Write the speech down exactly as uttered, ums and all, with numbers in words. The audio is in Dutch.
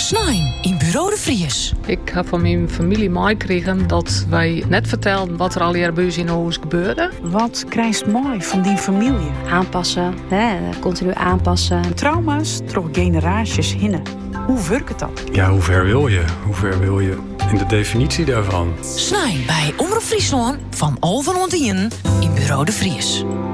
Snein in Bureau de Vries. Ik heb van mijn familie meegekregen dat wij net vertelden wat er al hier bij ons in huis gebeurde. Wat krijgt mooi van die familie? Aanpassen, hè, continu aanpassen. Trauma's door generaties hinnen. Hoe werkt het dan? Ja, hoe ver wil je? Hoe ver wil je in de definitie daarvan? Snein bij Omroep Friesland van Alphen aan Tienen in Bureau de Vries.